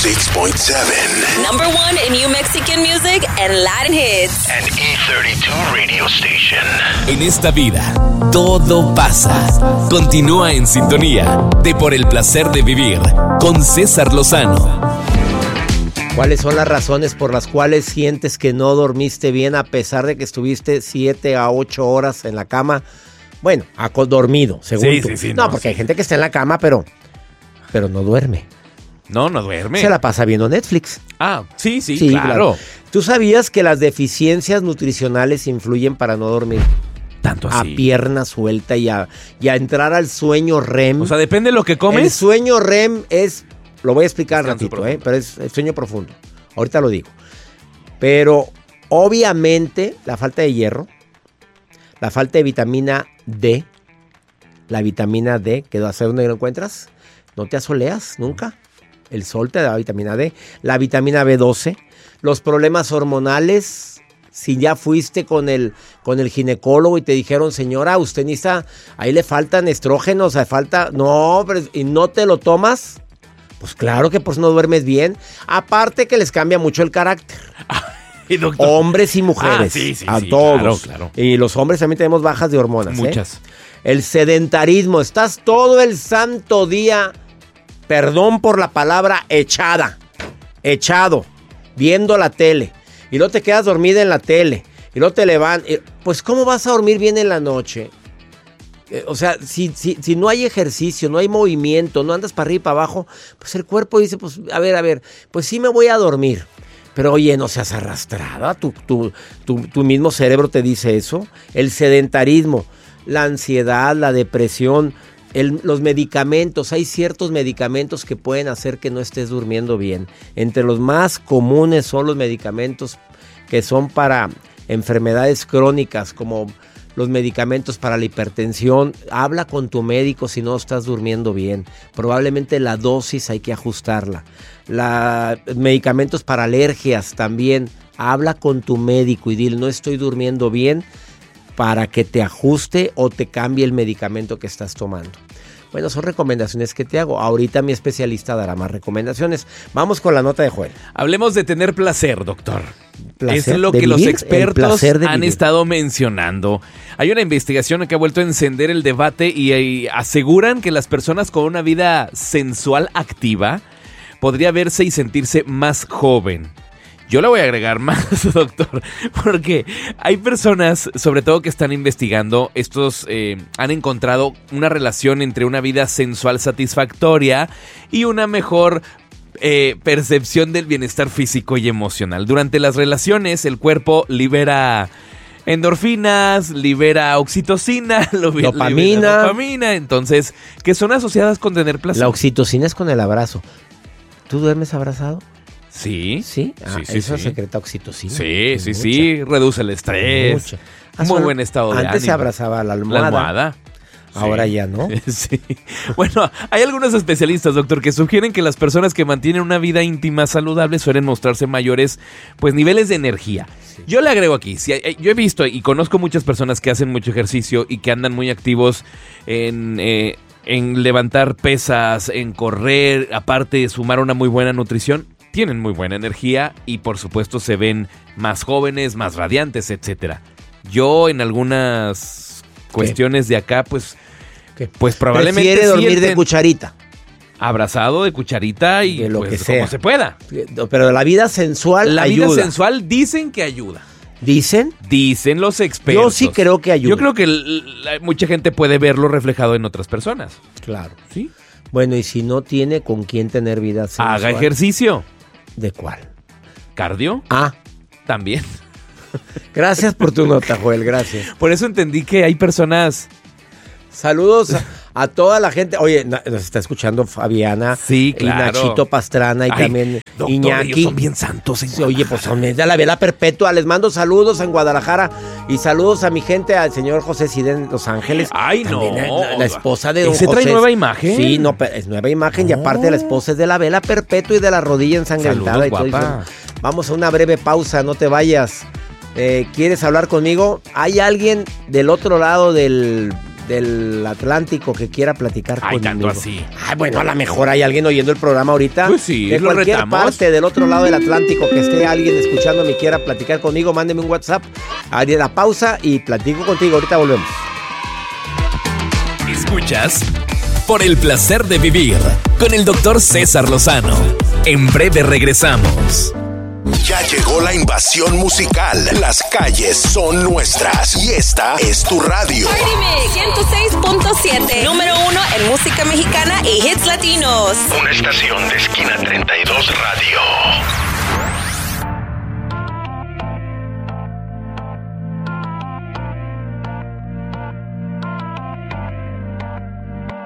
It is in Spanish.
106.7. Number one in New Mexican music and Latin hits. An E32 radio station. En esta vida, todo pasa. Continúa en sintonía de Por el Placer de Vivir con César Lozano. ¿Cuáles son las razones por las cuales sientes que no dormiste bien a pesar de que estuviste 7 a 8 horas en la cama? Bueno, dormido, según tú. No, porque hay gente que está en la cama, pero no duerme. No duerme. Se la pasa viendo Netflix. Ah, sí, claro. ¿Tú sabías que las deficiencias nutricionales influyen para no dormir? Tanto así. A pierna suelta y a entrar al sueño REM. O sea, depende de lo que comes. El sueño REM es... Lo voy a explicar ratito, pero es el sueño profundo. Ahorita lo digo. Pero obviamente la falta de hierro, la falta de vitamina D, la vitamina D, que ¿sabes dónde lo encuentras? No te asoleas nunca. El sol te da vitamina D. La vitamina B12, los problemas hormonales. Si ya fuiste con el ginecólogo y te dijeron, señora, usted necesita, ahí le faltan estrógenos, no, pero, y no te lo tomas. Pues claro que pues no duermes bien. Aparte que les cambia mucho el carácter. Ay, doctor. Hombres y mujeres. Sí, a todos. Claro. Y los hombres también tenemos bajas de hormonas. Muchas. El sedentarismo. Estás todo el santo día, perdón por la palabra, echado, viendo la tele. Y luego te quedas dormida en la tele. Y luego te levantas. Pues ¿cómo vas a dormir bien en la noche? O sea, si no hay ejercicio, no hay movimiento, no andas para arriba y para abajo, pues el cuerpo dice, pues a ver, pues sí me voy a dormir. Pero oye, no seas arrastrada, tu mismo cerebro te dice eso. El sedentarismo, la ansiedad, la depresión, los medicamentos, hay ciertos medicamentos que pueden hacer que no estés durmiendo bien. Entre los más comunes son los medicamentos que son para enfermedades crónicas, como los medicamentos para la hipertensión. Habla con tu médico si no estás durmiendo bien. Probablemente la dosis hay que ajustarla. Medicamentos para alergias también. Habla con tu médico y dile, no estoy durmiendo bien, para que te ajuste o te cambie el medicamento que estás tomando. Bueno, son recomendaciones que te hago. Ahorita mi especialista dará más recomendaciones. Vamos con la nota de Joel. Hablemos de tener placer, doctor. ¿Placer es lo de que vivir? Los expertos han han estado mencionando. Hay una investigación que ha vuelto a encender el debate y aseguran que las personas con una vida sensual activa podría verse y sentirse más joven. Yo le voy a agregar más, doctor, porque hay personas, sobre todo que están investigando, han encontrado una relación entre una vida sensual satisfactoria y una mejor percepción del bienestar físico y emocional. Durante las relaciones, el cuerpo libera endorfinas, libera oxitocina, dopamina, entonces, que son asociadas con tener placer. La oxitocina es con el abrazo. ¿Tú duermes abrazado? Sí. ¿Sí? Eso sí. secreta oxitocina. Sí. Reduce el estrés. Muy buen estado de ánimo. Antes se abrazaba la almohada. Ahora ya no. Sí. Bueno, hay algunos especialistas, doctor, que sugieren que las personas que mantienen una vida íntima saludable suelen mostrarse mayores, niveles de energía. Sí. Yo le agrego aquí, yo he visto y conozco muchas personas que hacen mucho ejercicio y que andan muy activos en levantar pesas, en correr, aparte de sumar una muy buena nutrición. Tienen muy buena energía y por supuesto se ven más jóvenes, más radiantes, etcétera. Yo en algunas cuestiones de acá, pues probablemente prefiere dormir de cucharita. Abrazado de cucharita y de lo que sea. Como se pueda. Pero la vida sensual ayuda. La vida sensual dicen que ayuda. ¿Dicen? Dicen los expertos. Yo sí creo que ayuda. Yo creo que mucha gente puede verlo reflejado en otras personas. Claro. ¿Sí? Bueno, y si no tiene con quién tener vida sensual. Haga ejercicio. ¿De cuál? ¿Cardio? También. Gracias por tu nota, Joel, gracias. Por eso entendí que hay personas... Saludos a toda la gente. Oye, nos está escuchando Fabiana. Sí, claro. Y Nachito Pastrana y también doctor, Iñaki. Ellos son bien santos en Guadalajara. Oye, pues son de la vela perpetua. Les mando saludos en Guadalajara y saludos a mi gente, al señor José Siden Los Ángeles. Ay, también no. La esposa de don ¿Ese José. trae nueva imagen? Sí, no, es nueva imagen. Y aparte la esposa es de la vela perpetua y de la rodilla ensangrentada. Saludos, y todo. guapa. Vamos a una breve pausa, no te vayas. ¿Quieres hablar conmigo? ¿Hay alguien del otro lado del del Atlántico que quiera platicar conmigo. Tanto así. Ay, bueno, a lo mejor hay alguien oyendo el programa ahorita. Pues sí, de lo cualquier retamos. parte del otro lado del Atlántico que esté alguien escuchándome y quiera platicar conmigo, mándeme un WhatsApp. Haré la pausa y platico contigo. Ahorita volvemos. Escuchas Por el placer de vivir con el Dr. César Lozano. En breve regresamos. Ya llegó la invasión musical. Las calles son nuestras y esta es tu radio. Party Mix 106.7, número 1 en música mexicana y hits latinos. Una estación de Esquina 32 Radio.